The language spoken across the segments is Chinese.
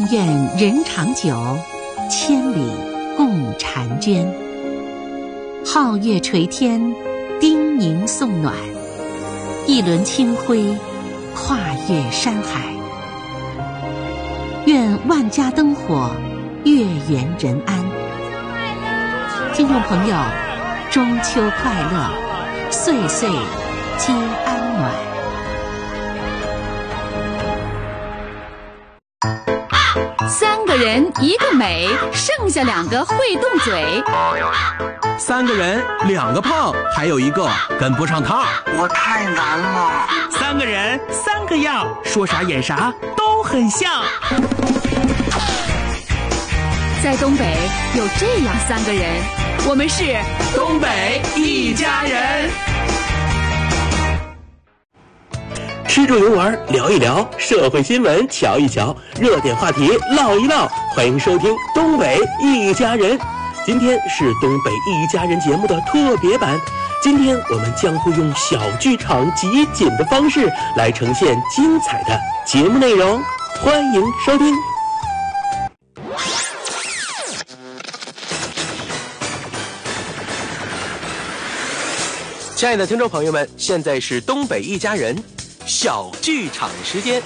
愿人长久，千里共婵娟。皓月垂天，叮咛送暖，一轮清辉跨越山海。愿万家灯火，月圆人安。听众朋友，中秋快乐，岁岁皆安暖。 三个人一个美，剩下两个会动嘴。 三个人两个胖，还有一个跟不上趟。 我太难了。 三个人三个样，说啥演啥都很像。 在东北有这样三个人，我们是东北一家人。吃住游玩聊一聊，社会新闻瞧一瞧，热点话题唠一唠。欢迎收听东北一家人。今天是东北一家人节目的特别版，今天我们将会用小剧场集锦的方式来呈现精彩的节目内容，欢迎收听。亲爱的听众朋友们，现在是东北一家人小剧场时间。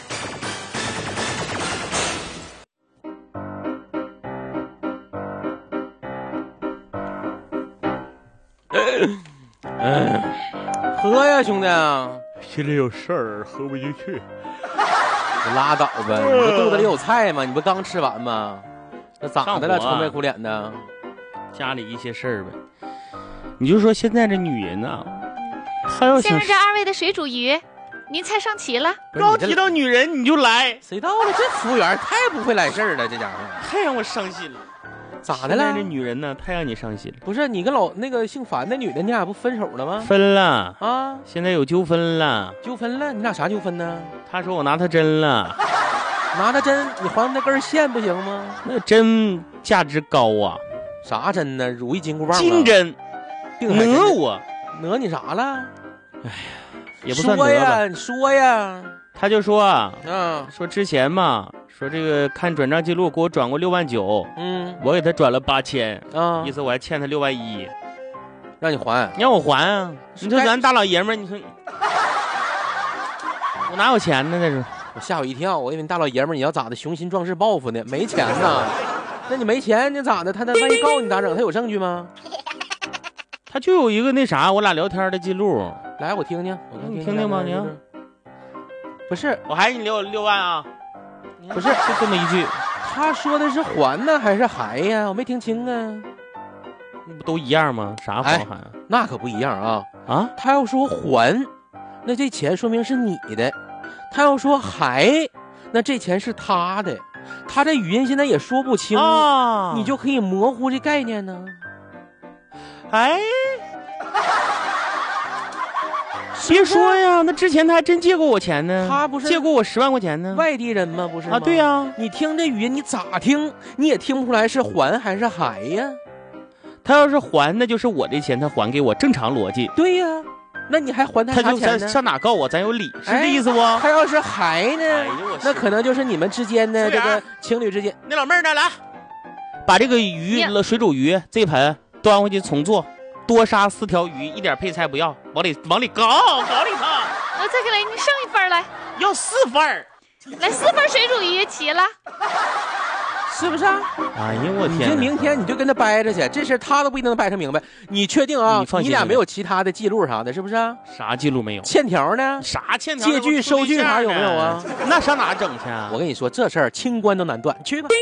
喝呀，兄弟！ 心里有事儿，喝不进去。 你拉倒呗！你这肚子里有菜吗？你不刚吃完吗？这咋的了？愁眉苦脸的。 家里一些事儿呗。你就说现在这女人呐，她要想先生，这二位的水煮鱼，您菜上齐了。 刚提到女人你就来， 谁到了？这服务员太不会来事儿了，这家伙太让我伤心了。 咋的了？ 这女人呢，太让你伤心了。 不是你跟那个姓樊的女的，你俩不分手了吗？ 分了啊， 现在有纠纷了。 纠纷了？你俩啥纠纷呢？ 他说我拿他针了。 拿他针，你还那根线不行吗？ 那针价值高啊。 啥针呢？如意金箍棒、 金针。讹我， 讹你啥了？ 哎呀，也不算说呀，你说呀。 他就说啊， 说之前嘛，说这个看转账记录给我转过6.9万，我给他转了8000，意思我还欠他6.1万， 让你还， 你让我还啊？你说咱大老爷们儿，你说我哪有钱呢？那是我吓我一跳，我以为你大老爷们儿你要咋的雄心壮志报复呢？没钱呐？那你没钱你咋的？他万一告你咋整？他有证据吗？ 他就有一个那啥，我俩聊天的记录， 来我听听， 你听听吧，你不是， 我还给你6万啊， 不是， 就这么一句。 他说的是还呢还是还呀？我没听清啊。 那不都一样吗？啥还啊？ 那可不一样啊！ 啊， 他要说还，那这钱说明是你的；他要说还，那这钱是他的。他这语音现在也说不清，你就可以模糊这概念呢。 哎，别说呀，那之前他还真借过我钱呢。 他不是借过我10万块钱呢。 外地人吗？不是吗？ 啊，对呀。 你听这语音，你咋听你也听不出来是还还是还呀。 他要是还，那就是我的钱，他还给我，正常逻辑。 对呀，那你还还他啥钱呢？ 他就上哪告我，咱有理，是这意思不？ 他要是还呢，那可能就是你们之间的这个情侣之间。 那老妹儿呢？来，把这个水煮鱼这盆端回去重做，多杀4条鱼，一点配菜不要，往里搞里头。 再给来，你剩一份来。 要4份。 来4份水煮鱼齐了， 是不是啊？ 哎呀，我天！ 你这明天你就跟他掰着去，这事他都不一定能掰成明白。你确定啊？你俩没有其他的记录啥的，是不是啊？ 啥记录没有？ 欠条呢？ 啥欠条？ 借据、收据啥有没有啊？ 那上哪整去啊？ 我跟你说，这事儿清官都难断，去吧。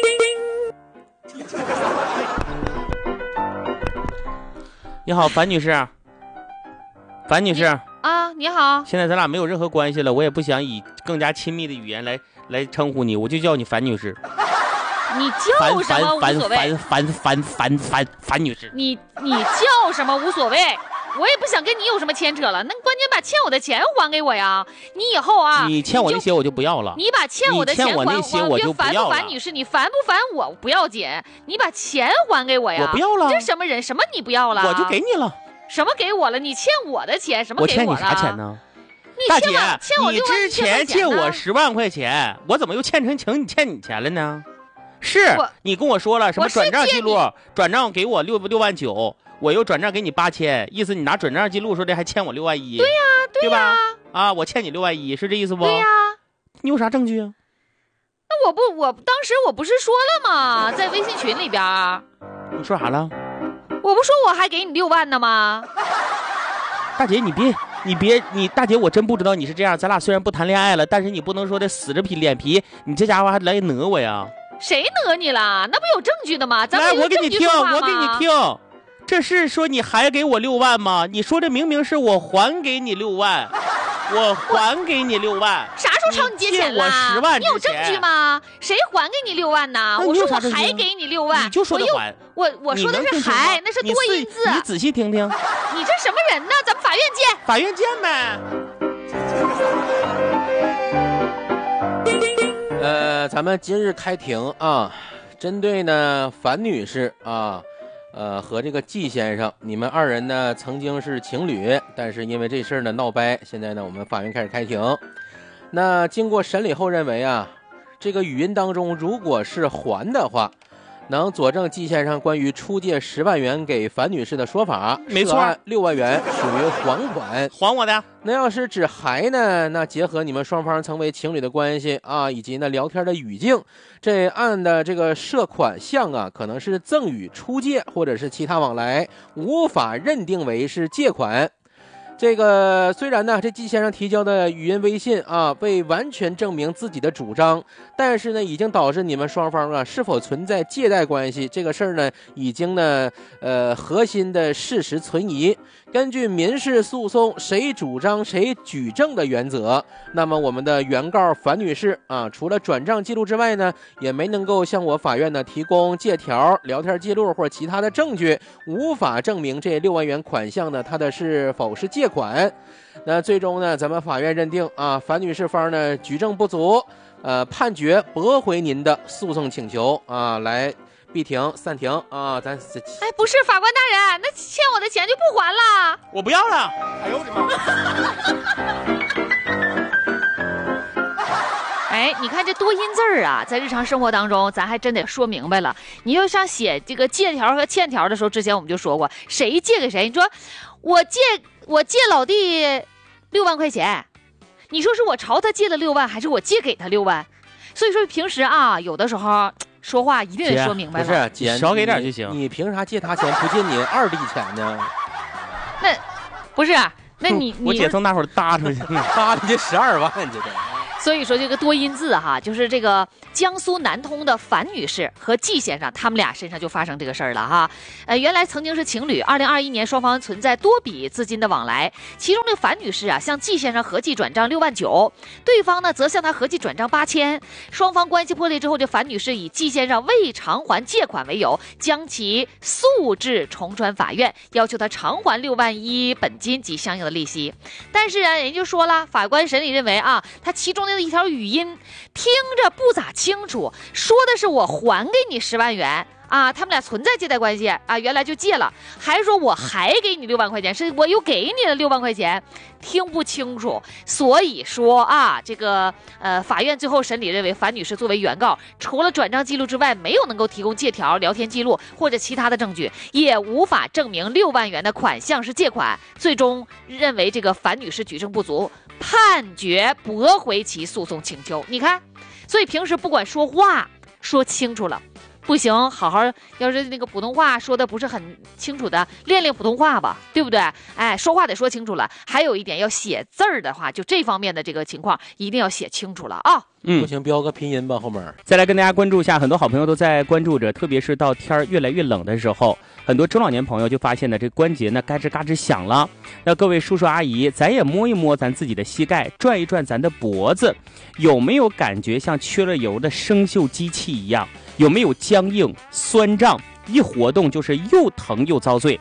你好，樊女士。樊女士啊，你好。 现在咱俩没有任何关系了，我也不想以更加亲密的语言来称呼你，我就叫你樊女士。 你叫什么无所谓。 樊女士。 你叫什么无所谓，我也不想跟你有什么牵扯了。那关键把欠我的钱还给我呀！你以后啊， 你欠我那些我就不要了。 你把欠我的钱还那些我就不要了。 烦女士，你烦不烦我不要紧，你把钱还给我呀！ 我不要了。 这什么人？什么你不要了？ 我就给你了。 什么给我了？你欠我的钱，什么给我了？ 我欠你啥钱呢？ 大姐， 欠我你之前借我10万块钱，我怎么又欠成情？你欠你钱了呢？是你跟我说了什么转账记录，转账给我6万9，我又转账给你8000，意思你拿转账记录说的还欠我6万1。 对呀， 对吧？啊，我欠你6万1，是这意思不？ 对呀。 你有啥证据啊？ 那我当时我不是说了吗？在微信群里边。 你说啥了？ 我不说我还给你6万呢吗？ 大姐，你大姐，我真不知道你是这样。咱俩虽然不谈恋爱了，但是你不能说的死着脸皮，你这家伙还来讹我呀？ 谁讹你了？那不有证据的吗？咱们来，我给你听，这是说你还给我6万吗？你说的明明是我还给你6万，我还给你6万。 啥时候朝你借钱了？ 我10万， 你有证据吗？谁还给你6万呢？我说我还给你6万， 你就说的还。 我说的是还，那是多音字。 你仔细听听。 你这什么人呢？咱们法院见。 法院见呗。 咱们今日开庭啊，针对呢樊女士啊，和这个季先生，你们2人呢曾经是情侣，但是因为这事儿呢闹掰，现在呢我们法院开始开庭。那经过审理后认为啊，这个语音当中如果是还的话，能佐证季先生关于出借10万元给樊女士的说法， 没错 ，6万元属于还款， 还我的。 那要是指还呢，那结合你们双方成为情侣的关系啊，以及呢聊天的语境，这案的这个涉款项啊，可能是赠与、出借或者是其他往来，无法认定为是借款。这个虽然呢，这季先生提交的语音微信啊，未完全证明自己的主张，但是呢，已经导致你们双方啊是否存在借贷关系这个事儿呢，已经呢，核心的事实存疑。根据民事诉讼谁主张谁举证的原则，那么我们的原告樊女士啊，除了转账记录之外呢，也没能够向我法院呢提供借条、聊天记录或其他的证据，无法证明这6万元款项呢，它的是否是借款。那最终呢，咱们法院认定啊，樊女士方呢举证不足，判决驳回您的诉讼请求啊，来闭庭散庭啊，咱哎，不是法官大人，那欠我的钱就不还了？ 我不要了。哎呦我的妈！哎，你看这多音字儿啊，在日常生活当中，咱还真得说明白了。你要像写这个借条和欠条的时候，之前我们就说过，谁借给谁？你说我借老弟6万块钱，你说是我朝他借了6万，还是我借给他6万？所以说平时啊，有的时候说话一定得说明白了。 不是姐， 少给点就行。 你凭啥借他钱不借你2弟钱呢？ 那不是，那你我姐从那会儿搭出去， 搭出去12万，这个。 所以说这个多音字哈，就是这个江苏南通的樊女士和季先生，他们俩身上就发生这个事儿了哈。原来曾经是情侣，2021年双方存在多笔资金的往来，其中这樊女士啊向季先生合计转账6万9，对方呢则向他合计转账8000。双方关系破裂之后，这樊女士以季先生未偿还借款为由，将其诉至崇川法院，要求他偿还6万1本金及相应的利息。但是啊，人就说了，法官审理认为啊，他其中的一条语音听着不咋清楚，说的是我还给你10万元啊，他们俩存在借贷关系啊，原来就借了，还说我还给你6万块钱，是我又给你了6万块钱，听不清楚。所以说啊，这个法院最后审理认为，樊女士作为原告，除了转账记录之外，没有能够提供借条、聊天记录或者其他的证据，也无法证明6万元的款项是借款，最终认为这个樊女士举证不足，判决驳回其诉讼请求。你看，所以平时不管说话说清楚了不行，好好要是那个普通话说的不是很清楚的，练练普通话吧，对不对？哎，说话得说清楚了。还有一点，要写字儿的话，就这方面的这个情况一定要写清楚了啊。 不行，标个拼音吧后面。 再来跟大家关注一下，很多好朋友都在关注着，特别是到天越来越冷的时候，很多中老年朋友就发现呢，这关节呢嘎吱嘎吱响了。那各位叔叔阿姨，咱也摸一摸咱自己的膝盖，转一转咱的脖子，有没有感觉像缺了油的生锈机器一样？有没有僵硬、酸胀？一活动就是又疼又遭罪。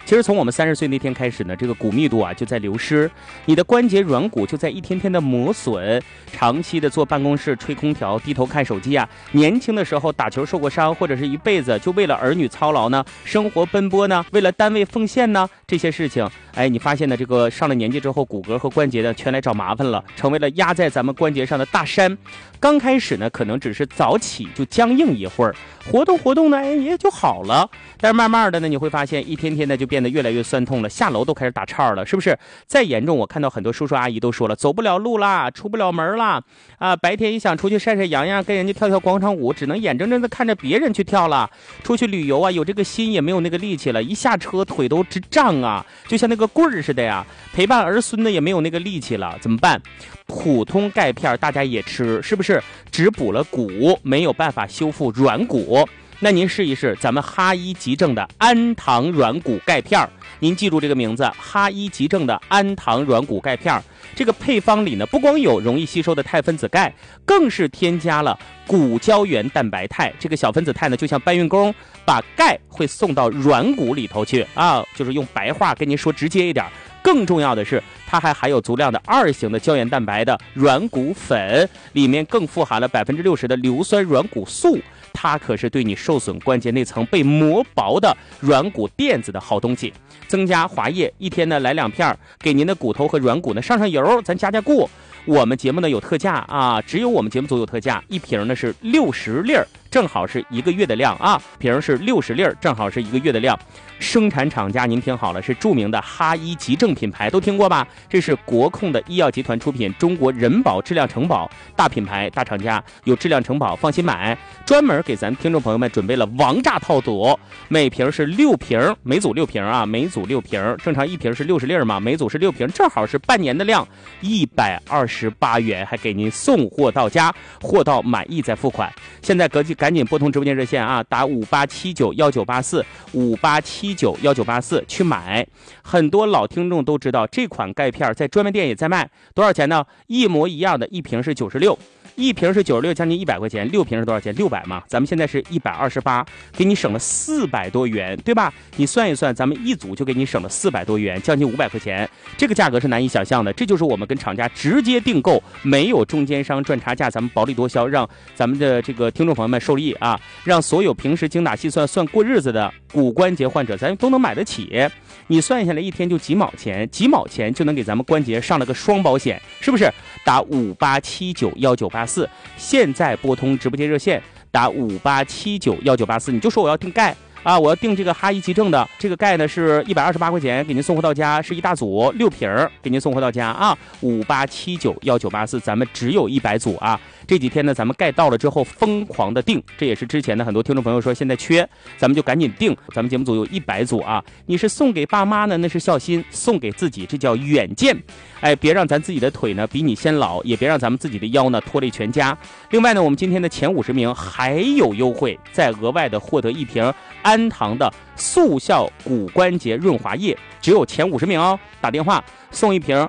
其实从我们30岁那天开始呢，这个骨密度啊就在流失，你的关节软骨就在一天天的磨损。长期的坐办公室吹空调、低头看手机啊，年轻的时候打球受过伤，或者是一辈子就为了儿女操劳呢，生活奔波呢，为了单位奉献呢，这些事情，你发现呢，这个上了年纪之后，骨骼和关节呢全来找麻烦了，成为了压在咱们关节上的大山。刚开始呢，可能只是早起就僵硬一会儿，活动活动呢，也就好了。但是慢慢的呢，你会发现一天天的就变得越来越酸痛了，下楼都开始打岔了，是不是？再严重，我看到很多叔叔阿姨都说了，走不了路啦，出不了门啦，白天一想出去晒晒阳阳，跟人家跳跳广场舞，只能眼睁睁的看着别人去跳了。出去旅游啊，有这个心也没有那个力气了，一下车腿都直胀啊，就像那个棍儿似的呀。陪伴儿孙的也没有那个力气了，怎么办？普通钙片大家也吃，是不是？只补了骨，没有办法修复软骨。那您试一试咱们哈医急症的安糖软骨钙片，您记住这个名字，哈医急症的安糖软骨钙片。这个配方里呢，不光有容易吸收的钛分子钙，更是添加了骨胶原蛋白肽。这个小分子肽呢，就像搬运工，把钙会送到软骨里头去啊，就是用白话跟您说直接一点。更重要的是，它还含有足量的2型的胶原蛋白的软骨粉，里面更富含了60%的硫酸软骨素，它可是对你受损关节那层被磨薄的软骨垫子的好东西。增加滑液，一天呢来2片，给您的骨头和软骨呢上油，咱加固。我们节目呢有特价啊，只有我们节目组有特价，一瓶呢是60粒，正好是1个月的量啊，瓶是60粒，正好是1个月的量。生产厂家您听好了，是著名的哈医急症品牌，都听过吧？这是国控的医药集团出品，中国人保质量承保大品牌大厂家，有质量承保，放心买。专门给咱听众朋友们准备了王炸套组，每瓶是6瓶，每组6瓶啊，每组6瓶，正常一瓶是60粒嘛，每组是6瓶，正好是半年的量，128元，还给您送货到家，货到满意再付款。现在赶紧拨通直播间热线啊，打5879198458791984去买。很多老听众都知道，这款钙片在专卖店也在卖，多少钱呢？一模一样的，一瓶是96，一瓶是96，将近100块钱，6瓶是多少钱？600嘛，咱们现在是128，给你省了400多元，对吧？你算一算，咱们一组就给你省了400多元，将近500块钱，这个价格是难以想象的。这就是我们跟厂家直接订购，没有中间商赚差价，咱们薄利多销，让咱们的这个听众朋友们受益啊，让所有平时精打细算过日子的骨关节患者，咱都能买得起。你算下来一天就几毛钱，几毛钱就能给咱们关节上了个双保险，是不是？打58791984，现在拨通直播间热线，打58791984，你就说我要订钙啊，我要订这个哈医急症的这个钙呢，是128块钱，给您送货到家，是一大组6瓶给您送货到家啊。58791984，咱们只有100组啊。这几天呢，咱们钙到了之后疯狂的订，这也是之前的很多听众朋友说现在缺，咱们就赶紧订。咱们节目组有100组啊，你是送给爸妈呢，那是孝心；送给自己，这叫远见。别让咱自己的腿呢比你先老，也别让咱们自己的腰呢拖累全家。另外呢，我们今天的前50名还有优惠，再额外的获得1瓶安糖的速效骨关节润滑液，只有前50名哦。打电话送1瓶